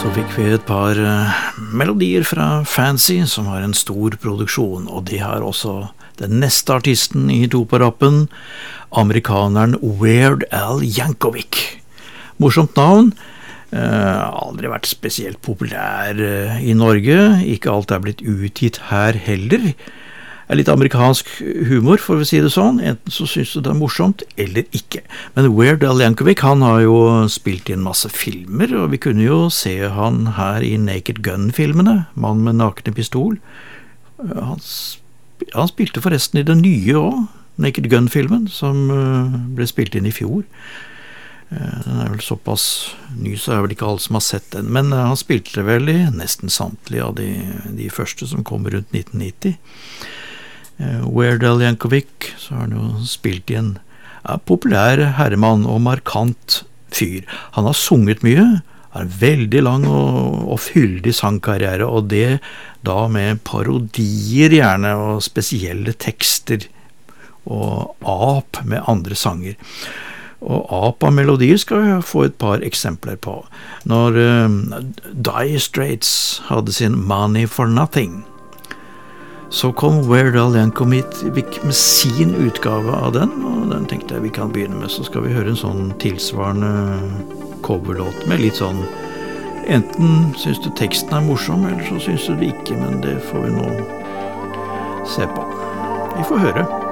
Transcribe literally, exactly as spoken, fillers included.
Så fikk vi et par uh, melodier fra Fancy, som har en stor produksjon, og de har også den neste artisten i Topo-rappen, amerikaneren Weird Al Yankovic. Morsomt navn, uh, aldri vært spesielt populær uh, i Norge, ikke alt er blitt utgitt her heller. Er litt amerikansk humor, for å si det sånn. Enten så synes du det er morsomt, eller ikke. Men Weird Al Yankovic, han har jo spilt i en masse filmer, og vi kunne jo se han her i Naked Gun-filmene, Mann med nakne pistol. Han, sp- han spilte forresten i den nye også, Naked Gun-filmen, som ble spilt inn i fjor. Den er vel såpass ny, så er vel ikke alle som har sett den, men han spilte vel i nesten samtlige av de, de første som kom rundt nitten nitti. Uh, Weird Al Yankovic, så har han jo spilt i en ja, populær herremann og markant fyr. Han har sunget mye, har veldig lang og, og fyldig sangkarriere, og det da med parodier gjerne, og spesielle tekster, og ap med andre sanger. Og ap av melodier skal vi få et par eksempler på. Når uh, Dire Straits hadde sin Money for Nothing, så kom Weird Al Yankovic med sin utgave av den, og den tenkte jeg vi kan begynne med. Så skal vi høre en sånn tilsvarende coverlåt med litt sånn, enten synes du teksten er morsom, eller så synes du det ikke, men det får vi nå se på. Vi får høre.